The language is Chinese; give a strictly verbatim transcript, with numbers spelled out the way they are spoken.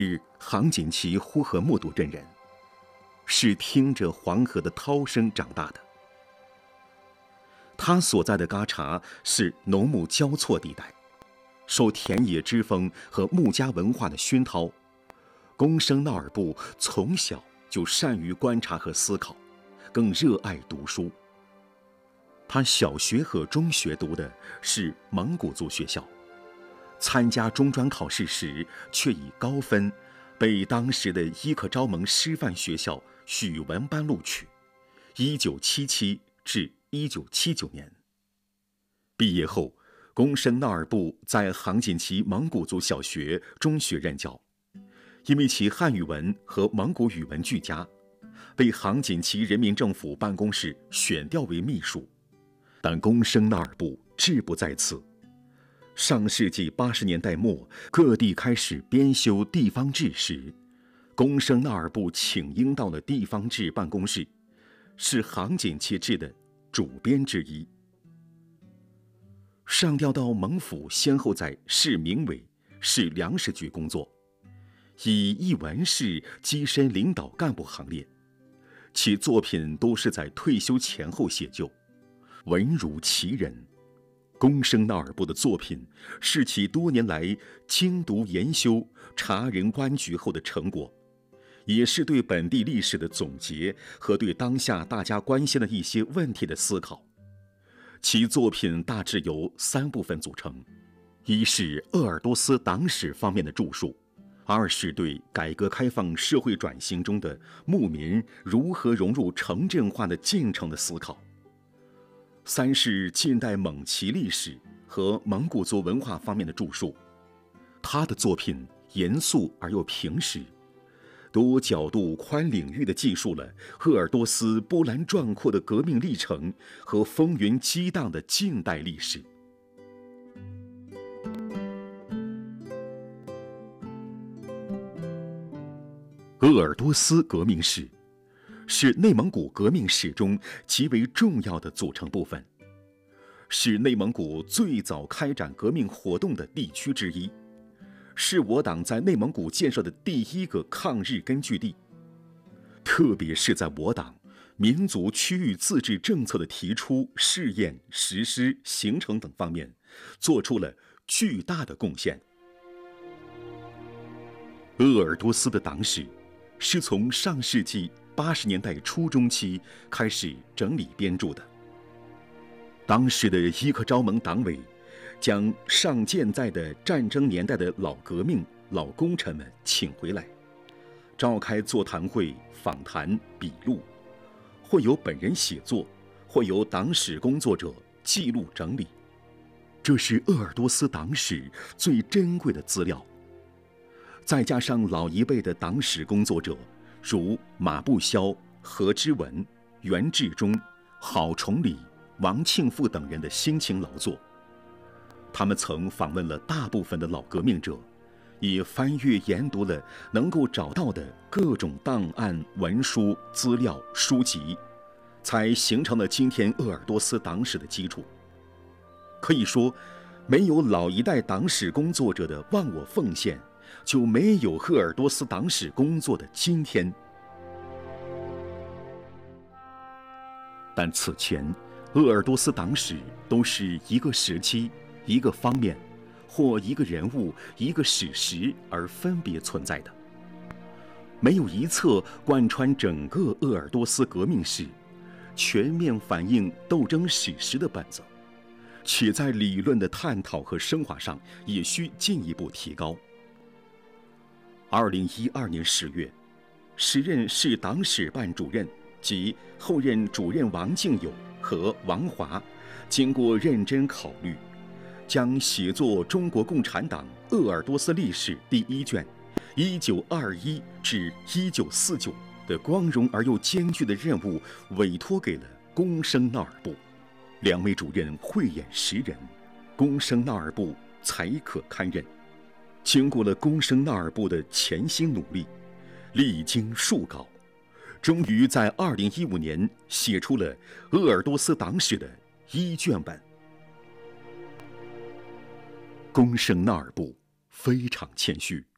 是杭锦旗呼和木都镇人，是听着黄河的涛声长大的。他所在的嘎查是农牧交错地带，受田野之风和牧家文化的熏陶，龚生纳尔布从小就善于观察和思考，更热爱读书。他小学和中学读的是蒙古族学校，参加中专考试时却以高分被当时的伊克昭盟师范学校语文班录取。一九七七至一九七九年毕业后，龚生纳尔布在杭锦旗蒙古族小学、中学任教，因为其汉语文和蒙古语文俱佳，被杭锦旗人民政府办公室选调为秘书。但龚生纳尔布志不在此。上世纪八十年代末，各地开始编修地方志时，龚生纳尔布请缨到了地方志办公室，是杭锦旗志的主编之一。上调到蒙府，先后在市民委、市粮食局工作，以一文士跻身领导干部行列。其作品都是在退休前后写就，文如其人。龚生纳尔布的作品是其多年来精读研修、察人观局后的成果，也是对本地历史的总结和对当下大家关心的一些问题的思考。其作品大致由三部分组成：一是鄂尔多斯党史方面的著述，二是对改革开放社会转型中的牧民如何融入城镇化的进程的思考，三是近代蒙旗历史和蒙古族文化方面的著述。他的作品严肃而又平实，多角度、宽领域地记述了鄂尔多斯波澜壮阔的革命历程和风云激荡的近代历史。鄂尔多斯革命史是内蒙古革命史中极为重要的组成部分，是内蒙古最早开展革命活动的地区之一，是我党在内蒙古建设的第一个抗日根据地。特别是在我党民族区域自治政策的提出、试验、实施、形成等方面，做出了巨大的贡献。鄂尔多斯的党史是从上世纪八十年代初中期开始整理编著的。当时的伊克昭盟党委将尚健在的战争年代的老革命、老功臣们请回来，召开座谈会、访谈、笔录，或由本人写作，或由党史工作者记录整理。这是鄂尔多斯党史最珍贵的资料。再加上老一辈的党史工作者，如马步霄、何之文、袁志忠、郝崇礼、王庆富等人的辛勤劳作，他们曾访问了大部分的老革命者，也翻阅研读了能够找到的各种档案、文书、资料、书籍，才形成了今天鄂尔多斯党史的基础。可以说，没有老一代党史工作者的忘我奉献，就没有鄂尔多斯党史工作的今天。但此前，鄂尔多斯党史都是一个时期、一个方面，或一个人物、一个史实而分别存在的，没有一册贯穿整个鄂尔多斯革命史、全面反映斗争史实的本子，且在理论的探讨和升华上也需进一步提高。二零一二年十月，时任市党史办主任及后任主任王敬友和王华经过认真考虑，将写作中国共产党鄂尔多斯历史第一卷一九二一至一九四九的光荣而又艰巨的任务委托给了龚生纳尔布。两位主任慧眼识人，龚生纳尔布才可堪任。经过了龚生纳尔布的潜心努力，历经数稿，终于在二零一五年写出了鄂尔多斯党史的一卷本。龚生纳尔布非常谦虚，